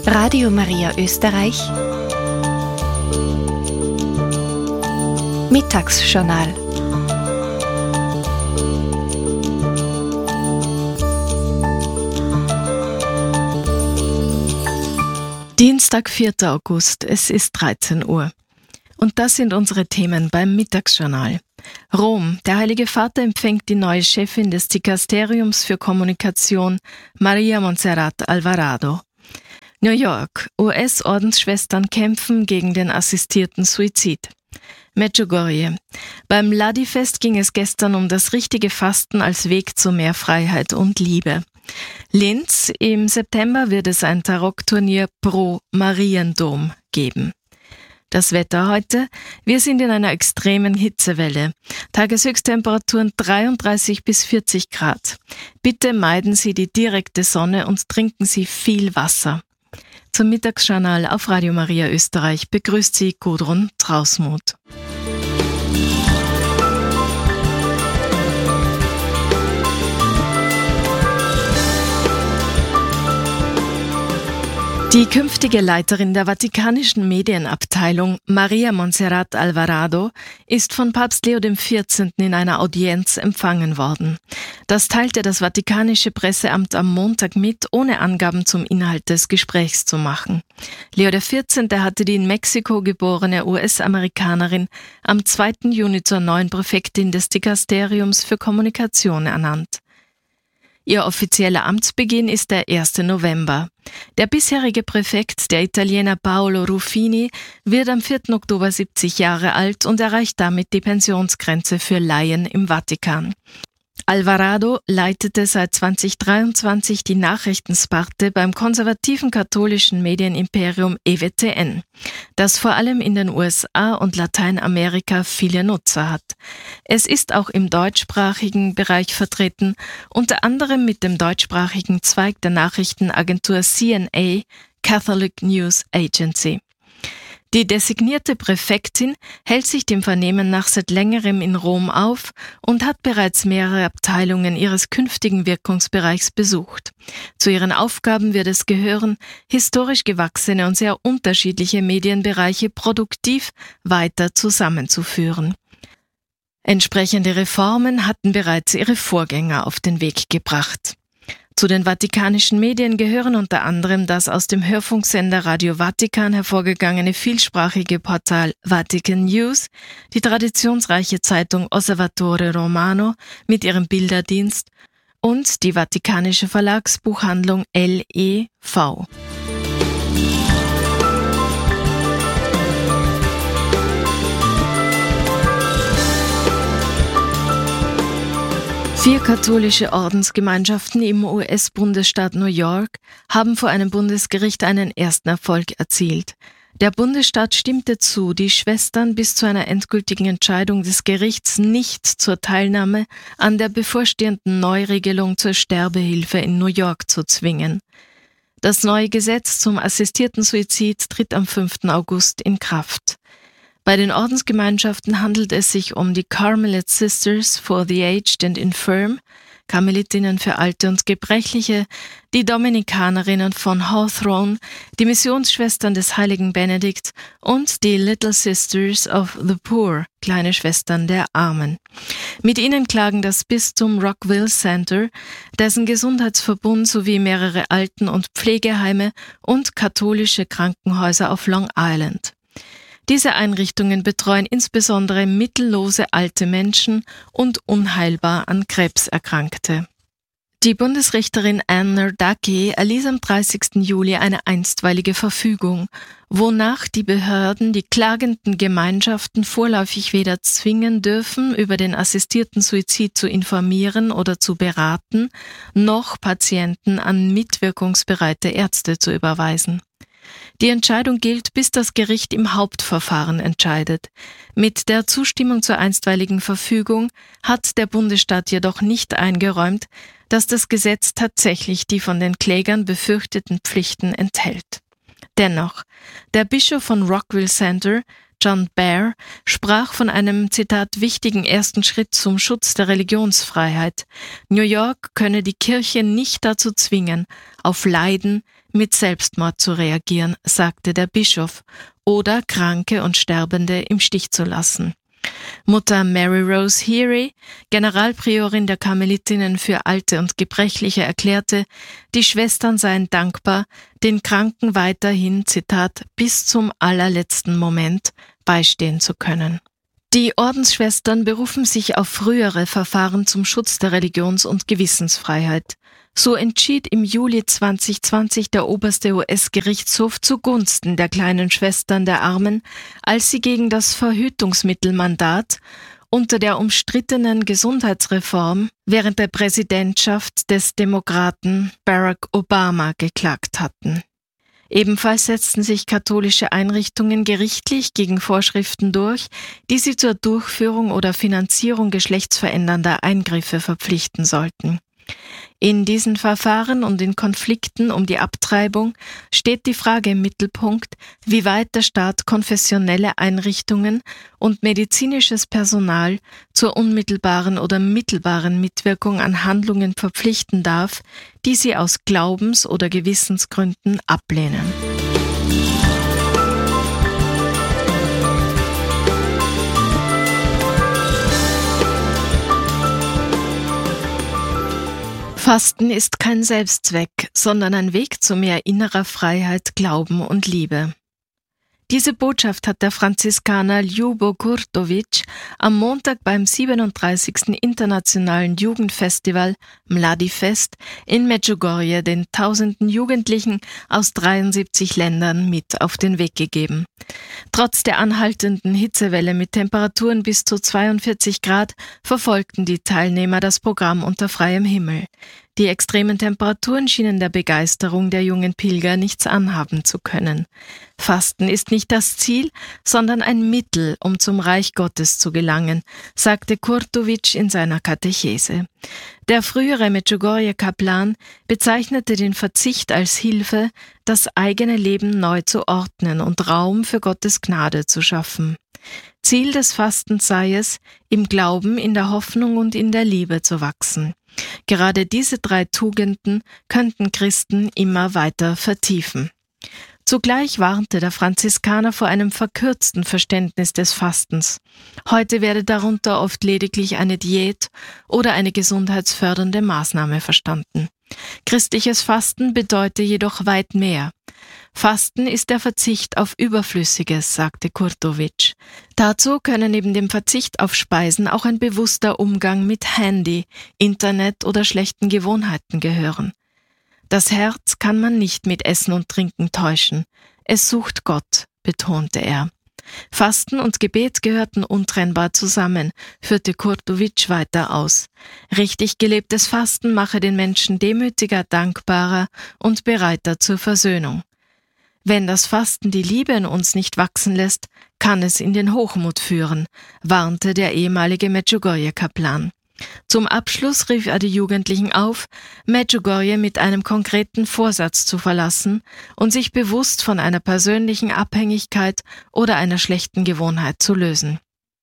Radio Maria Österreich Mittagsjournal. Dienstag, 4. August, es ist 13 Uhr. Und das sind unsere Themen beim Mittagsjournal. Rom, der Heilige Vater empfängt die neue Chefin des Dikasteriums für Kommunikation, Maria Montserrat Alvarado. New York, US-Ordensschwestern kämpfen gegen den assistierten Suizid. Medjugorje, beim Ladi-Fest ging es gestern um das richtige Fasten als Weg zu mehr Freiheit und Liebe. Linz, im September wird es ein Tarockturnier pro Mariendom geben. Das Wetter heute: Wir sind in einer extremen Hitzewelle. Tageshöchsttemperaturen 33 bis 40 Grad. Bitte meiden Sie die direkte Sonne und trinken Sie viel Wasser. Zum Mittagsjournal auf Radio Maria Österreich begrüßt Sie Gudrun Trausmuth. Die künftige Leiterin der Vatikanischen Medienabteilung, Maria Montserrat Alvarado, ist von Papst Leo XIV. In einer Audienz empfangen worden. Das teilte das Vatikanische Presseamt am Montag mit, ohne Angaben zum Inhalt des Gesprächs zu machen. Leo XIV. Hatte die in Mexiko geborene US-Amerikanerin am 2. Juni zur neuen Präfektin des Dikasteriums für Kommunikation ernannt. Ihr offizieller Amtsbeginn ist der 1. November. Der bisherige Präfekt, der Italiener Paolo Ruffini, wird am 4. Oktober 70 Jahre alt und erreicht damit die Pensionsgrenze für Laien im Vatikan. Alvarado leitete seit 2023 die Nachrichtensparte beim konservativen katholischen Medienimperium EWTN, das vor allem in den USA und Lateinamerika viele Nutzer hat. Es ist auch im deutschsprachigen Bereich vertreten, unter anderem mit dem deutschsprachigen Zweig der Nachrichtenagentur CNA, Catholic News Agency. Die designierte Präfektin hält sich dem Vernehmen nach seit längerem in Rom auf und hat bereits mehrere Abteilungen ihres künftigen Wirkungsbereichs besucht. Zu ihren Aufgaben wird es gehören, historisch gewachsene und sehr unterschiedliche Medienbereiche produktiv weiter zusammenzuführen. Entsprechende Reformen hatten bereits ihre Vorgänger auf den Weg gebracht. Zu den vatikanischen Medien gehören unter anderem das aus dem Hörfunksender Radio Vatikan hervorgegangene vielsprachige Portal Vatican News, die traditionsreiche Zeitung Osservatore Romano mit ihrem Bilderdienst und die vatikanische Verlagsbuchhandlung LEV. Vier katholische Ordensgemeinschaften im US-Bundesstaat New York haben vor einem Bundesgericht einen ersten Erfolg erzielt. Der Bundesstaat stimmte zu, die Schwestern bis zu einer endgültigen Entscheidung des Gerichts nicht zur Teilnahme an der bevorstehenden Neuregelung zur Sterbehilfe in New York zu zwingen. Das neue Gesetz zum assistierten Suizid tritt am 5. August in Kraft. Bei den Ordensgemeinschaften handelt es sich um die Carmelite Sisters for the Aged and Infirm, Karmelitinnen für Alte und Gebrechliche, die Dominikanerinnen von Hawthorne, die Missionsschwestern des heiligen Benedikt und die Little Sisters of the Poor, kleine Schwestern der Armen. Mit ihnen klagen das Bistum Rockville Center, dessen Gesundheitsverbund sowie mehrere Alten- und Pflegeheime und katholische Krankenhäuser auf Long Island. Diese Einrichtungen betreuen insbesondere mittellose alte Menschen und unheilbar an Krebs Erkrankte. Die Bundesrichterin Anne Nardaki erließ am 30. Juli eine einstweilige Verfügung, wonach die Behörden die klagenden Gemeinschaften vorläufig weder zwingen dürfen, über den assistierten Suizid zu informieren oder zu beraten, noch Patienten an mitwirkungsbereite Ärzte zu überweisen. Die Entscheidung gilt, bis das Gericht im Hauptverfahren entscheidet. Mit der Zustimmung zur einstweiligen Verfügung hat der Bundesstaat jedoch nicht eingeräumt, dass das Gesetz tatsächlich die von den Klägern befürchteten Pflichten enthält. Dennoch, der Bischof von Rockville Center, John Baer, sprach von einem, Zitat, wichtigen ersten Schritt zum Schutz der Religionsfreiheit. New York könne die Kirche nicht dazu zwingen, auf Leiden mit Selbstmord zu reagieren, sagte der Bischof, oder Kranke und Sterbende im Stich zu lassen. Mutter Mary Rose Heery, Generalpriorin der Karmelitinnen für Alte und Gebrechliche, erklärte, die Schwestern seien dankbar, den Kranken weiterhin, Zitat, bis zum allerletzten Moment beistehen zu können. Die Ordensschwestern berufen sich auf frühere Verfahren zum Schutz der Religions- und Gewissensfreiheit. So entschied im Juli 2020 der oberste US-Gerichtshof zugunsten der kleinen Schwestern der Armen, als sie gegen das Verhütungsmittelmandat unter der umstrittenen Gesundheitsreform während der Präsidentschaft des Demokraten Barack Obama geklagt hatten. Ebenfalls setzten sich katholische Einrichtungen gerichtlich gegen Vorschriften durch, die sie zur Durchführung oder Finanzierung geschlechtsverändernder Eingriffe verpflichten sollten. In diesen Verfahren und in Konflikten um die Abtreibung steht die Frage im Mittelpunkt, wie weit der Staat konfessionelle Einrichtungen und medizinisches Personal zur unmittelbaren oder mittelbaren Mitwirkung an Handlungen verpflichten darf, die sie aus Glaubens- oder Gewissensgründen ablehnen. Fasten ist kein Selbstzweck, sondern ein Weg zu mehr innerer Freiheit, Glauben und Liebe. Diese Botschaft hat der Franziskaner Ljubo Kurtovic am Montag beim 37. Internationalen Jugendfestival Mladifest in Medjugorje den tausenden Jugendlichen aus 73 Ländern mit auf den Weg gegeben. Trotz der anhaltenden Hitzewelle mit Temperaturen bis zu 42 Grad verfolgten die Teilnehmer das Programm unter freiem Himmel. Die extremen Temperaturen schienen der Begeisterung der jungen Pilger nichts anhaben zu können. Fasten ist nicht das Ziel, sondern ein Mittel, um zum Reich Gottes zu gelangen, sagte Kurtovic in seiner Katechese. Der frühere Medjugorje-Kaplan bezeichnete den Verzicht als Hilfe, das eigene Leben neu zu ordnen und Raum für Gottes Gnade zu schaffen. Ziel des Fastens sei es, im Glauben, in der Hoffnung und in der Liebe zu wachsen. Gerade diese 3 Tugenden könnten Christen immer weiter vertiefen. Zugleich warnte der Franziskaner vor einem verkürzten Verständnis des Fastens. Heute werde darunter oft lediglich eine Diät oder eine gesundheitsfördernde Maßnahme verstanden. Christliches Fasten bedeutet jedoch weit mehr. Fasten ist der Verzicht auf Überflüssiges, sagte Kurtovic. Dazu können neben dem Verzicht auf Speisen auch ein bewusster Umgang mit Handy, Internet oder schlechten Gewohnheiten gehören. Das Herz kann man nicht mit Essen und Trinken täuschen. Es sucht Gott, betonte er. Fasten und Gebet gehörten untrennbar zusammen, führte Kurtovic weiter aus. Richtig gelebtes Fasten mache den Menschen demütiger, dankbarer und bereiter zur Versöhnung. Wenn das Fasten die Liebe in uns nicht wachsen lässt, kann es in den Hochmut führen, warnte der ehemalige Medjugorje-Kaplan. Zum Abschluss rief er die Jugendlichen auf, Medjugorje mit einem konkreten Vorsatz zu verlassen und sich bewusst von einer persönlichen Abhängigkeit oder einer schlechten Gewohnheit zu lösen.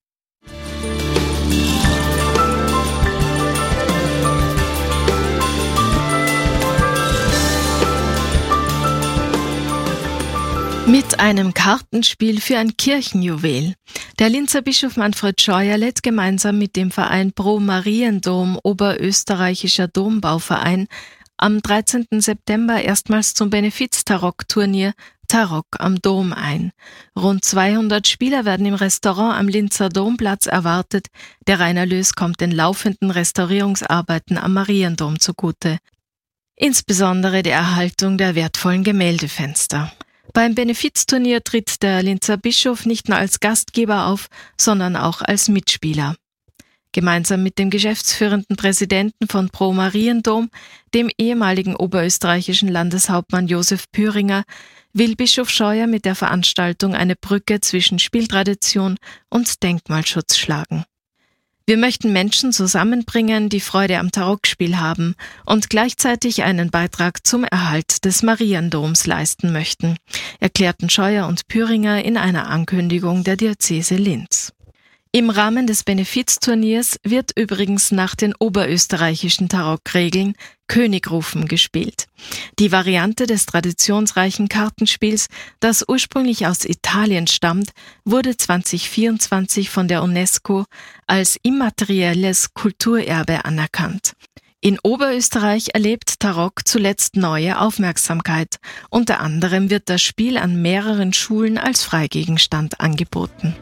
Mit einem Kartenspiel für ein Kirchenjuwel. Der Linzer Bischof Manfred Scheuer lädt gemeinsam mit dem Verein Pro Mariendom Oberösterreichischer Dombauverein am 13. September erstmals zum Benefiz-Tarok-Turnier Tarok am Dom ein. Rund 200 Spieler werden im Restaurant am Linzer Domplatz erwartet. Der Reinerlös kommt den laufenden Restaurierungsarbeiten am Mariendom zugute. Insbesondere der Erhaltung der wertvollen Gemäldefenster. Beim Benefizturnier tritt der Linzer Bischof nicht nur als Gastgeber auf, sondern auch als Mitspieler. Gemeinsam mit dem geschäftsführenden Präsidenten von Pro Mariendom, dem ehemaligen oberösterreichischen Landeshauptmann Josef Püringer, will Bischof Scheuer mit der Veranstaltung eine Brücke zwischen Spieltradition und Denkmalschutz schlagen. Wir möchten Menschen zusammenbringen, die Freude am Tarokspiel haben und gleichzeitig einen Beitrag zum Erhalt des Mariendoms leisten möchten, erklärten Scheuer und Püringer in einer Ankündigung der Diözese Linz. Im Rahmen des Benefizturniers wird übrigens nach den oberösterreichischen Tarokregeln Königrufen gespielt. Die Variante des traditionsreichen Kartenspiels, das ursprünglich aus Italien stammt, wurde 2024 von der UNESCO als immaterielles Kulturerbe anerkannt. In Oberösterreich erlebt Tarok zuletzt neue Aufmerksamkeit. Unter anderem wird das Spiel an mehreren Schulen als Freigegenstand angeboten.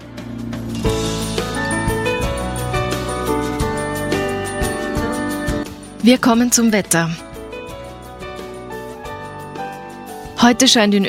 Wir kommen zum Wetter. Heute scheint in